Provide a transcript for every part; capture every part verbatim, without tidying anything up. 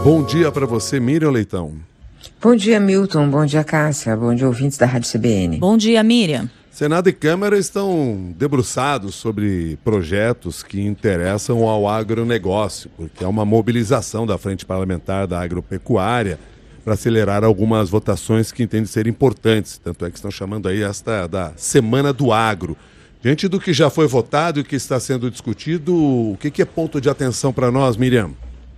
Bom dia para você, Miriam Leitão. Bom dia, Milton. Bom dia, Cássia. Bom dia, ouvintes da Rádio C B N. Bom dia, Miriam. Senado e Câmara estão debruçados sobre projetos que interessam ao agronegócio, porque é uma mobilização da Frente Parlamentar da Agropecuária para acelerar algumas votações que entendem ser importantes. Tanto é que estão chamando aí esta da Semana do Agro. Diante do que já foi votado e que está sendo discutido, o que, que é ponto de atenção para nós, Miriam?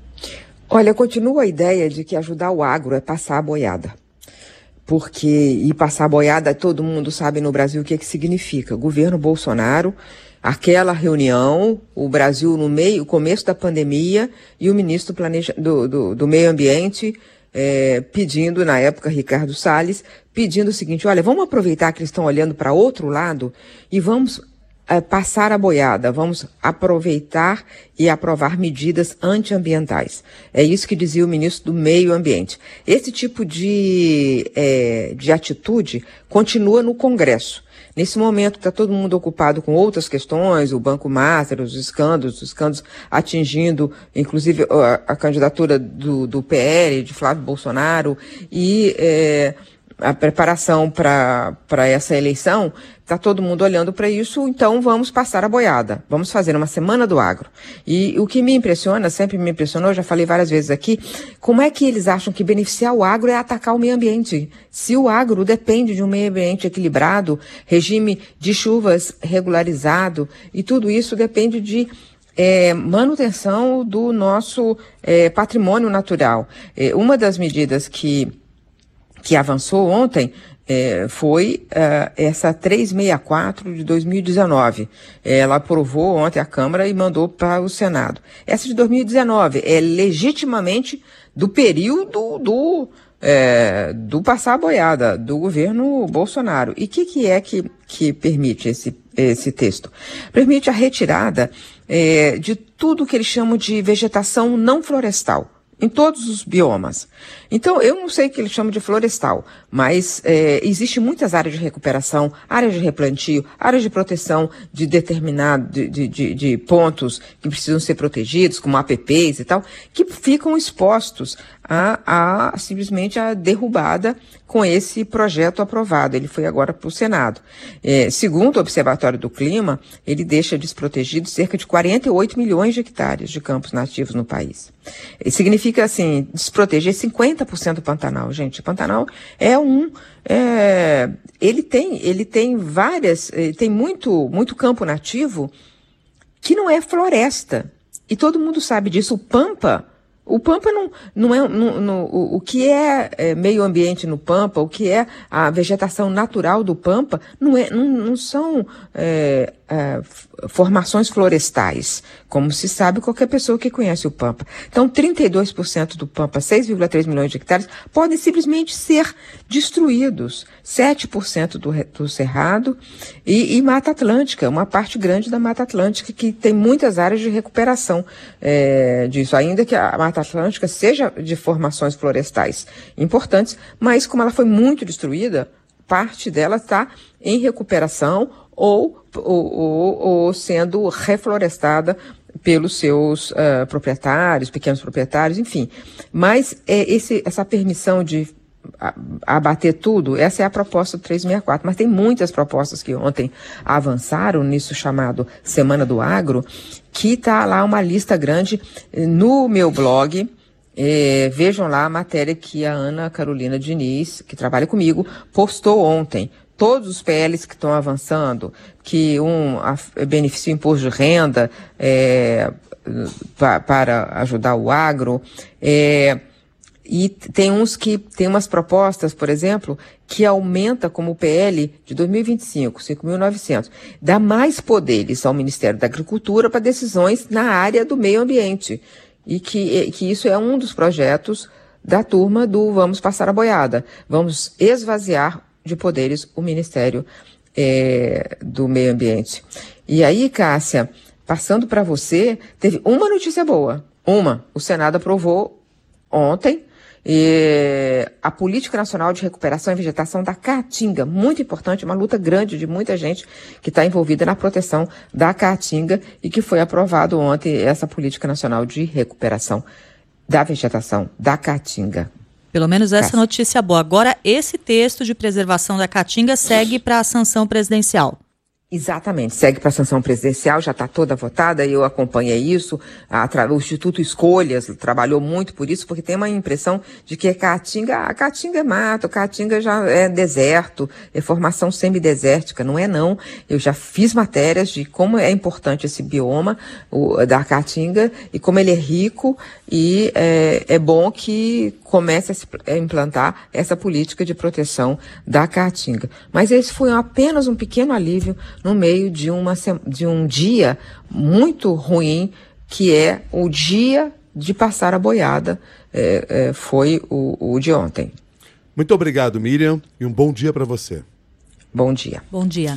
Olha, continua a ideia de que ajudar o agro é passar a boiada. Porque, e passar a boiada, todo mundo sabe no Brasil o que, que significa. Governo Bolsonaro, aquela reunião, o Brasil no meio, começo da pandemia, e o ministro planeja, do, do, do Meio Ambiente é, pedindo, na época, Ricardo Salles, pedindo o seguinte: olha, vamos aproveitar que eles estão olhando para outro lado e vamos é, passar a boiada, vamos aproveitar e aprovar medidas antiambientais. É isso que dizia o ministro do Meio Ambiente. Esse tipo de, é, de atitude continua no Congresso. Nesse momento está todo mundo ocupado com outras questões, o Banco Master, os escândalos, os escândalos atingindo, inclusive, a, a candidatura do, do P L, de Flávio Bolsonaro, e é, a preparação para para essa eleição. Está todo mundo olhando para isso, então vamos passar a boiada. Vamos fazer uma Semana do Agro. E o que me impressiona, sempre me impressionou, já falei várias vezes aqui, como é que eles acham que beneficiar o agro é atacar o meio ambiente? Se o agro depende de um meio ambiente equilibrado, regime de chuvas regularizado, e tudo isso depende de É, manutenção do nosso é, patrimônio natural. É, uma das medidas que, que avançou ontem é, foi é, essa trezentos e sessenta e quatro de dois mil e dezenove. Ela aprovou ontem a Câmara e mandou para o Senado. Essa de dois mil e dezenove é legitimamente do período do, é, do passar a boiada, do governo Bolsonaro. E o que, que é que, que permite esse, esse texto? Permite a retirada É, de tudo que eles chamam de vegetação não florestal, em todos os biomas. Então, eu não sei o que eles chamam de florestal, mas é, existe muitas áreas de recuperação, áreas de replantio, áreas de proteção de determinados, de, de, de, de pontos que precisam ser protegidos, como A P Ps e tal, que ficam expostos a, a simplesmente a derrubada com esse projeto aprovado. Ele foi agora para o Senado. É, segundo o Observatório do Clima, ele deixa desprotegidos cerca de quarenta e oito milhões de hectares de campos nativos no país. Isso significa, assim, desproteger cinquenta por cento do Pantanal. Gente, o Pantanal é um... É, ele tem, ele tem várias... Ele tem muito, muito campo nativo que não é floresta. E todo mundo sabe disso. O Pampa... O Pampa não, não é, não, não, o, o que é, é meio ambiente no Pampa, o que é a vegetação natural do Pampa, não, é, não, não são é, é, formações florestais, como se sabe qualquer pessoa que conhece o Pampa. Então, trinta e dois por cento do Pampa, seis vírgula três milhões de hectares, podem simplesmente ser destruídos. sete por cento do, do Cerrado e, e Mata Atlântica, uma parte grande da Mata Atlântica que tem muitas áreas de recuperação é, disso, ainda que a Mata Atlântica seja de formações florestais importantes, mas como ela foi muito destruída, parte dela está em recuperação ou, ou, ou, ou sendo reflorestada pelos seus uh, proprietários, pequenos proprietários, enfim. Mas é, esse, essa permissão de abater tudo, essa é a proposta do trezentos e sessenta e quatro, mas tem muitas propostas que ontem avançaram nisso chamado Semana do Agro, que está lá uma lista grande no meu blog. É, vejam lá a matéria que a Ana Carolina Diniz, que trabalha comigo, postou ontem. Todos os P Ls que estão avançando, que um a, beneficia o imposto de renda é, pa, para ajudar o agro, é, e tem uns que tem umas propostas, por exemplo, que aumenta como o P L de dois mil e vinte e cinco, cinco mil e novecentos, dá mais poderes ao Ministério da Agricultura para decisões na área do meio ambiente. E que, que isso é um dos projetos da turma do Vamos Passar a Boiada. Vamos esvaziar de poderes o Ministério é, do Meio Ambiente. E aí, Cássia, passando para você, teve uma notícia boa. Uma, o Senado aprovou ontem E a Política Nacional de Recuperação e Vegetação da Caatinga, muito importante, uma luta grande de muita gente que está envolvida na proteção da Caatinga e que foi aprovado ontem essa Política Nacional de Recuperação da vegetação da caatinga. Pelo menos essa Cássio. notícia boa. Agora, esse texto de preservação da caatinga segue para a sanção presidencial. Exatamente, segue para a sanção presidencial, já está toda votada, eu acompanhei isso, a, o Instituto Escolhas trabalhou muito por isso, porque tem uma impressão de que a Caatinga, a Caatinga é mato, a Caatinga já é deserto, é formação semidesértica, não é não. Eu já fiz matérias de como é importante esse bioma o, da Caatinga e como ele é rico e é, é bom que comece a se a implantar essa política de proteção da Caatinga. Mas esse foi apenas um pequeno alívio no meio de, uma, de um dia muito ruim, que é o dia de passar a boiada, é, é, foi o, o de ontem. Muito obrigado, Miriam, e um bom dia para você. Bom dia. Bom dia.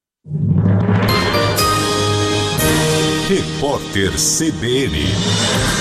Repórter C B N.